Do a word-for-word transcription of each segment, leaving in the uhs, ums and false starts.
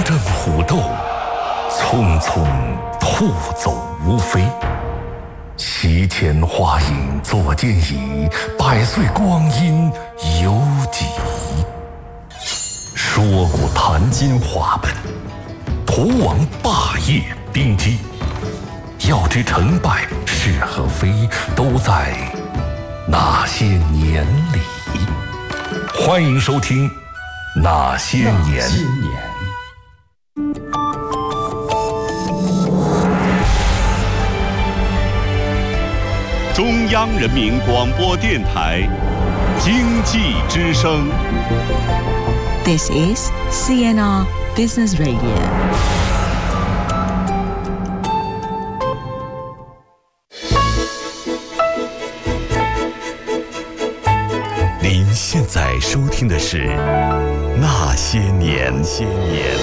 争虎斗，匆匆兔走无飞。席间花影坐间椅，百岁光阴犹几。说古谈今话本，图王霸业兵机。要知成败是和非，都在那些年里。欢迎收听《那些年》。 中央人民广播电台经济之声。 This is C N R Business Radio。 您现在收听的是《那些年》。些年。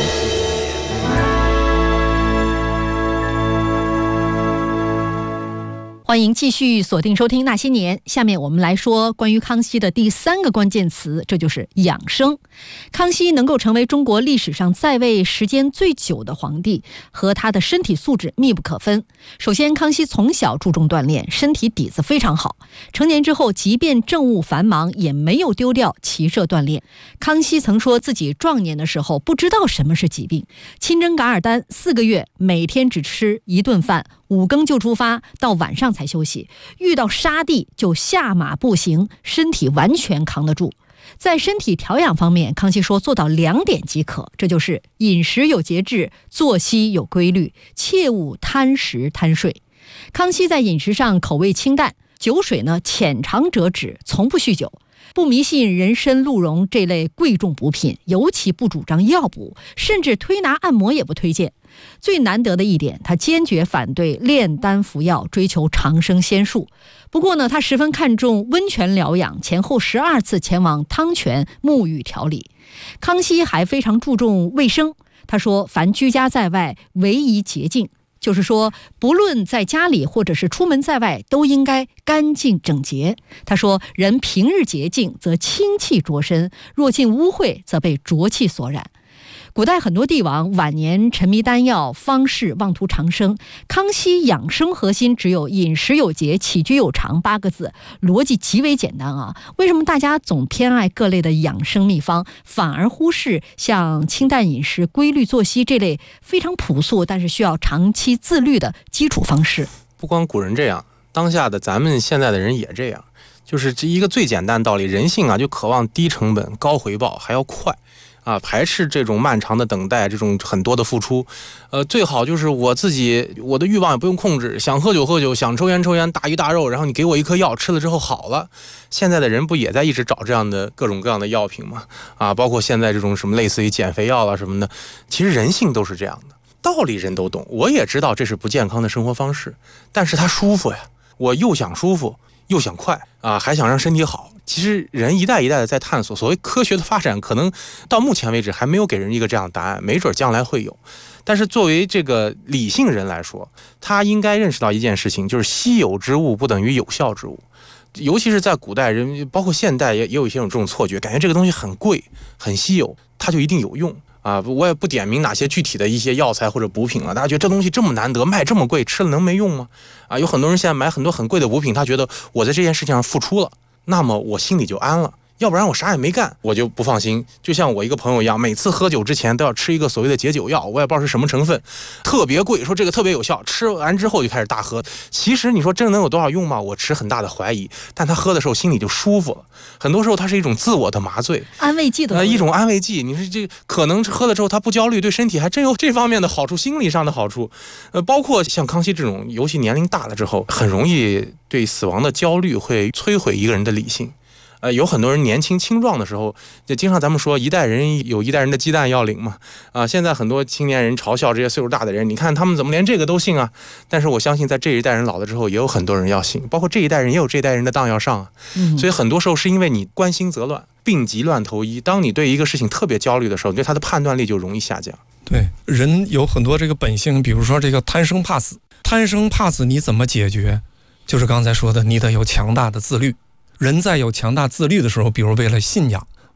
欢迎继续锁定收听《那些年》，下面我们来说关于康熙的第三个关键词，这就是养生。康熙能够成为中国历史上在位时间最久的皇帝，和他的身体素质密不可分。首先，康熙从小注重锻炼，身体底子非常好。成年之后，即便政务繁忙，也没有丢掉骑射锻炼。康熙曾说自己壮年的时候不知道什么是疾病，亲征噶尔丹四个月，每天只吃一顿饭，五更就出发，到晚上才休息，遇到沙地就下马步行，身体完全扛得住。在身体调养方面，康熙说做到两点即可，这就是饮食有节制，作息有规律，切勿贪食贪睡。康熙在饮食上口味清淡，酒水呢浅尝辄止，从不酗酒，不迷信人参、鹿茸这类贵重补品，尤其不主张药补，甚至推拿按摩也不推荐。最难得的一点，他坚决反对炼丹服药，追求长生仙术。不过呢，他十分看重温泉疗养，前后十二次前往汤泉沐浴调理。康熙还非常注重卫生，他说凡居家在外，唯宜洁净，就是说不论在家里或者是出门在外，都应该干净整洁。他说人平日洁净则清气着身，若进污秽则被浊气所染。古代很多帝王晚年沉迷丹药，方士妄图长生。康熙养生核心只有饮食有节，起居有常八个字，逻辑极为简单啊！为什么大家总偏爱各类的养生秘方，反而忽视像清淡饮食、规律作息这类非常朴素但是需要长期自律的基础方式？ 不光古人这样，当下的咱们现在的人也这样，就是这一个最简单道理，人性啊就渴望低成本、高回报，还要快。啊，排斥这种漫长的等待，这种很多的付出，呃，最好就是我自己，我的欲望也不用控制，想喝酒喝酒，想抽烟抽烟，大鱼大肉，然后你给我一颗药，吃了之后好了。现在的人不也在一直找这样的各种各样的药品吗？啊，包括现在这种什么类似于减肥药啊什么的，其实人性都是这样的，道理人都懂，我也知道这是不健康的生活方式，但是它舒服呀，我又想舒服又想快啊，还想让身体好。其实人一代一代的在探索，所谓科学的发展，可能到目前为止还没有给人一个这样的答案，没准将来会有。但是作为这个理性人来说，他应该认识到一件事情，就是稀有之物不等于有效之物。尤其是在古代人，包括现代也也有一些这种错觉，感觉这个东西很贵很稀有，它就一定有用啊！我也不点名哪些具体的一些药材或者补品了，大家觉得这东西这么难得，卖这么贵，吃了能没用吗？啊，有很多人现在买很多很贵的补品，他觉得我在这件事情上付出了，那么我心里就安了，要不然我啥也没干，我就不放心。就像我一个朋友一样，每次喝酒之前都要吃一个所谓的解酒药，我也不知道是什么成分，特别贵，说这个特别有效，吃完之后就开始大喝。其实你说真的能有多少用吗？我持很大的怀疑，但他喝的时候心里就舒服了。很多时候它是一种自我的麻醉， 安慰剂的、 呃、一种安慰剂。你说这可能喝了之后他不焦虑，对身体还真有这方面的好处，心理上的好处。呃，包括像康熙这种，尤其年龄大了之后，很容易对死亡的焦虑会摧毁一个人的理性。呃，有很多人年轻青壮的时候，就经常咱们说一代人有一代人的鸡蛋要领嘛。啊、呃，现在很多青年人嘲笑这些岁数大的人，你看他们怎么连这个都信啊？但是我相信，在这一代人老了之后，也有很多人要信，包括这一代人也有这一代人的当要上啊。嗯，所以很多时候是因为你关心则乱，病急乱投医。当你对一个事情特别焦虑的时候，你对他的判断力就容易下降。 对，人有很多这个本性，比如说这个贪生怕死，贪生怕死你怎么解决？就是刚才说的，你得有强大的自律。人在有强大自律的时候，比如为了信仰，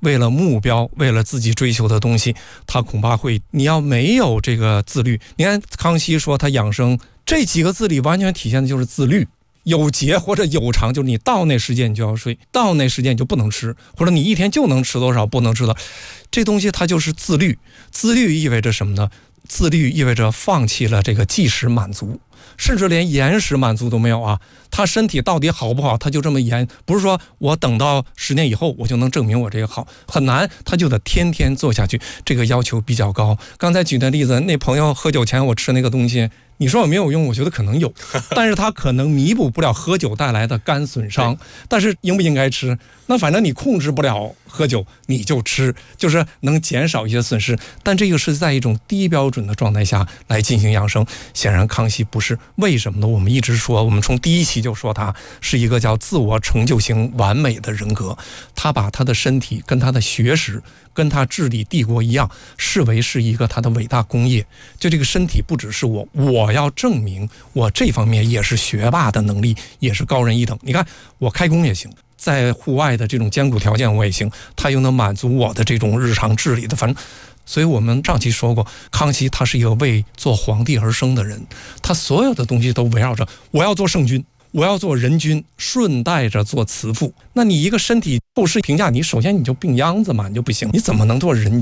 为了目标，为了自己追求的东西，他恐怕会，你要没有这个自律，你看康熙说他养生这几个字里完全体现的就是自律。有节或者有常，就是你到那时间你就要睡，到那时间你就不能吃，或者你一天就能吃多少，不能吃的，这东西它就是自律。自律意味着什么呢？自律意味着放弃了这个即时满足，甚至连延时满足都没有啊。他身体到底好不好，他就这么延，不是说我等到十年以后我就能证明我这个好，很难，他就得天天做下去，这个要求比较高。刚才举的例子，那朋友喝酒前我吃那个东西，你说有没有用？我觉得可能有，但是它可能弥补不了喝酒带来的肝损伤。但是应不应该吃？那反正你控制不了喝酒，你就吃，就是能减少一些损失。但这个是在一种低标准的状态下来进行养生。显然康熙不是，为什么呢？我们一直说，我们从第一期就说他是一个叫自我成就型完美的人格，他把他的身体跟他的学识跟他治理帝国一样，视为是一个他的伟大功业。就这个身体不只是我，我要证明我这方面也是学霸的能力，也是高人一等。你看我开工也行，在户外的这种艰苦条件我也行，他又能满足我的这种日常治理的，反正。所以我们上期说过，康熙他是一个为做皇帝而生的人，他所有的东西都围绕着我要做圣君，我要做人君，顺带着做慈父。那你一个身体后世评价你，首先你就病秧子嘛，你就不行，你怎么能做人君？